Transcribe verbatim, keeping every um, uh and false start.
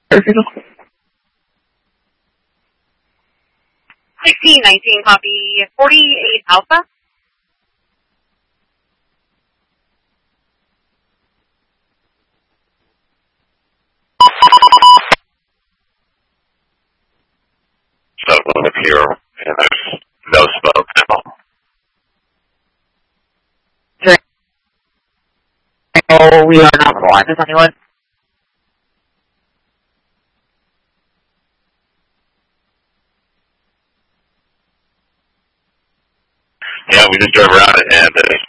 sixteen nineteen, copy. forty-eight Alpha. Settling up here, and there's no smoke now. Oh, we are not on this, anyone? Yeah, we just drove around it, and there's